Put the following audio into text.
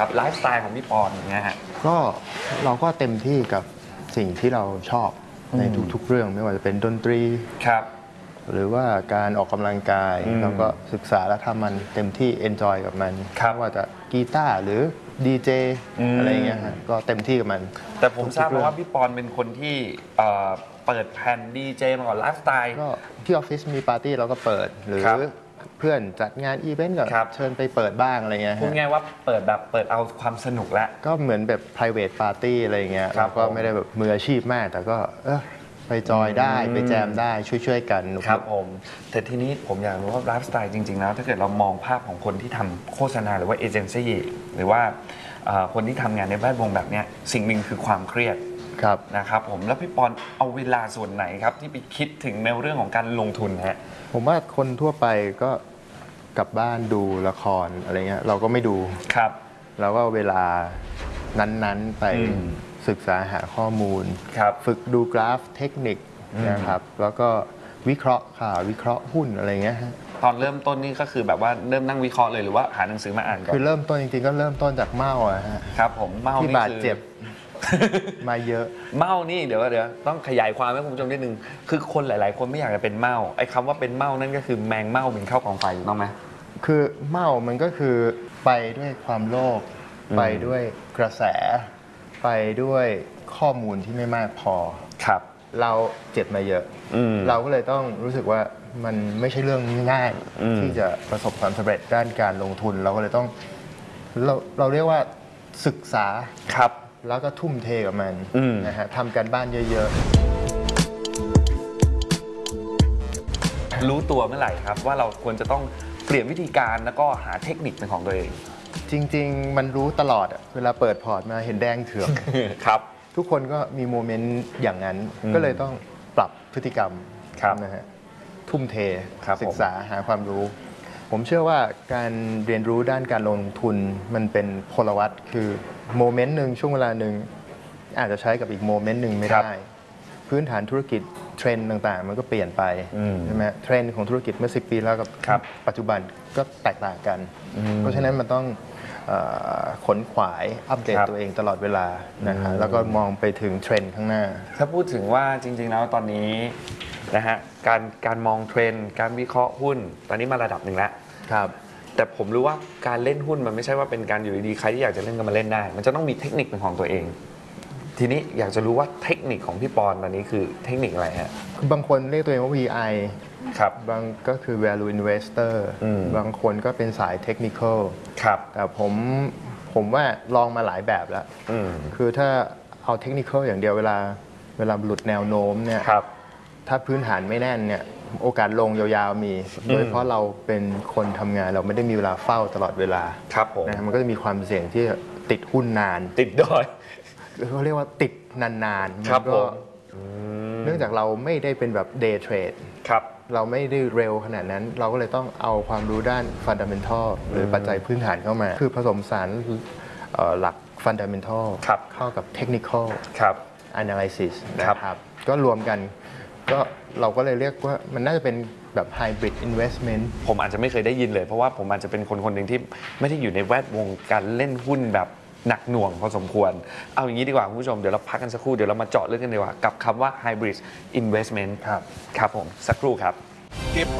ครับไลฟ์สไตล์ของพี่ปอนอย่างเงี้ยฮะก็เราก็เต็มที่กับสิ่งที่เราชอบในทุกๆเรื่องไม่ว่าจะเป็นดนตรีครับหรือว่าการออกกำลังกายเราก็ศึกษาและทำมันเต็มที่เอนจอยกับมันไม่ว่าจะกีตาร์หรือดีเจอะไรเงี้ยฮะก็เต็มที่กับมันแต่ผมทราบมาว่าพี่ปอนเป็นคนที่เปิดแผ่นดีเจมาก่อนไลฟ์สไตล์ก็ที่ออฟฟิศมีปาร์ตี้เราก็เปิดหรือเพื่อนจัดงานอีเวนต์ก็เชิญไปเปิดบ้างอะไรเงี้ยพูดง่ายว่าเปิดเอาความสนุกแล้วก็เหมือนแบบ private party อะไรเงี้ยเราก็ไม่ได้แบบมืออาชีพมากแต่ก็ไปจอยได้ไปแจมได้ช่วยกันครับผมแต่ทีนี้ผมอยากรู้ว่าไลฟ์สไตล์จริงๆแล้วถ้าเกิดเรามองภาพของคนที่ทำโฆษณาหรือว่าเอเจนซี่หรือว่าคนที่ทำงานในแวดวงแบบนี้สิ่งหนึ่งคือความเครียดนะครับผมแล้วพี่ปอนเอาเวลาส่วนไหนครับที่ไปคิดถึงในเรื่องของการลงทุนฮะผมว่าคนทั่วไปก็กลับบ้านดูละครอะไรเงี้ยเราก็ไม่ดูครับเราก็เวลานั้นๆไปศึกษาหาข้อมูลฝึกดูกราฟเทคนิคนะครับแล้วก็วิเคราะห์ข่าววิเคราะห์หุ้นอะไรเงี้ยตอนเริ่มต้นนี่ก็คือแบบว่าเริ่มนั่งวิเคราะห์เลยหรือว่าหาหนังสือมาอ่านก่อนคือเริ่มต้นจริงๆก็เริ่มต้นจากเมาอะฮะครับผมเมาที่บาดเจ็บมาเยอะเมานี่เดี๋ยวต้องขยายความให้คุณผู้ชมนิดนึงคือคนหลายๆคนไม่อยากจะเป็นเมาไอ้คำว่าเป็นเมานั่นก็คือแมงเมาบินเข้ากองไฟถูกต้องไหมคือเมามันก็คือไปด้วยความโลภไปด้วยกระแสไปด้วยข้อมูลที่ไม่มากพอครับเราเจ็บมาเยอะเราก็เลยต้องรู้สึกว่ามันไม่ใช่เรื่องง่ายที่จะประสบความสำเร็จด้านการลงทุนเราก็เลยต้องเราเรียกว่าศึกษาครับแล้วก็ทุ่มเทกับมันนะฮะทำการบ้านเยอะๆรู้ตัวเมื่อไหร่ครับว่าเราควรจะต้องเปลี่ยนวิธีการแล้วก็หาเทคนิคเป็นของตัวเองจริงๆมันรู้ตลอดเวลาเปิดพอร์ตมาเห็นแดงเถือกครับทุกคนก็มีโมเมนต์อย่างนั้นก็เลยต้องปรับพฤติกรรมนะฮะทุ่มเทศึกษาหาความรู้ผมเชื่อว่าการเรียนรู้ด้านการลงทุนมันเป็นพลวัตคือโมเมนต์หนึ่งช่วงเวลาหนึ่งอาจจะใช้กับอีกโมเมนต์หนึ่งไม่ได้พื้นฐานธุรกิจเทรนด์ต่างๆมันก็เปลี่ยนไปใช่ไหมเทรนด์ของธุรกิจเมื่อ10 ปีแล้วกับปัจจุบันก็แตกต่างกันเพราะฉะนั้นมันต้องขนขวายอัปเดตตัวเองตลอดเวลานะฮะแล้วก็มองไปถึงเทรนด์ข้างหน้าถ้าพูดถึงว่าจริงๆแล้วตอนนี้นะฮะการมองเทรนด์การวิเคราะห์หุ้นตอนนี้มาระดับหนึ่งแล้วครับแต่ผมรู้ว่าการเล่นหุ้นมันไม่ใช่ว่าเป็นการอยู่ดีๆใครที่อยากจะเล่นก็มาเล่นได้มันจะต้องมีเทคนิคเป็นของตัวเองทีนี้อยากจะรู้ว่าเทคนิคของพี่ปอนตอนนี้คือเทคนิคอะไรฮะบางคนเรียกตัวเองว่า VI ครับบางก็คือ value investor บางคนก็เป็นสาย technical ครับแต่ผมว่าลองมาหลายแบบแล้วคือถ้าเอาเทคนิคอย่างเดียวเวลาหลุดแนวโน้มเนี่ยถ้าพื้นฐานไม่แน่นเนี่ยโอกาสลงยาวๆมีโดยเพราะเราเป็นคนทำงานเราไม่ได้มีเวลาเฝ้าตลอดเวลาครับผมนะมันก็จะมีความเสี่ยงที่ติดหุ้นนานติดดอยเขาเรียกว่าติดนานๆครับผมเนื่องจากเราไม่ได้เป็นแบบ day trade ครับเราไม่ได้เร็วขนาดนั้นเราก็เลยต้องเอาความรู้ด้าน fundamental หรือปัจจัยพื้นฐานเข้ามาคือผสมสารหลัก fundamental เข้ากับ technical analysis นะครับก็รวมกันก็เราก็เลยเรียกว่ามันน่าจะเป็นแบบ hybrid investment ผมอาจจะไม่เคยได้ยินเลยเพราะว่าผมอาจจะเป็นคนหนึ่งที่ไม่ได้อยู่ในแวดวงการเล่นหุ้นแบบหนักหน่วงพอสมควรเอาอย่างนี้ดีกว่าคุณผู้ชมเดี๋ยวเราพักกันสักครู่เดี๋ยวเรามาเจาะลึกกันดีกว่ากับคำว่า hybrid investment ครับผมสักครู่ครับ